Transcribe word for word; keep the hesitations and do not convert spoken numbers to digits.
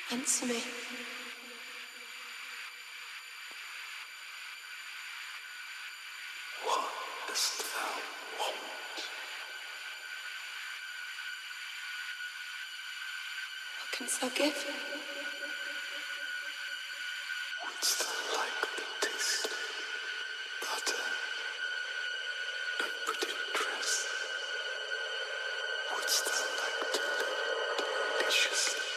Answer me. What dost thou want? What canst thou give? Wouldst thou like the taste of butter, a pretty dress? Wouldst thou like to live deliciously?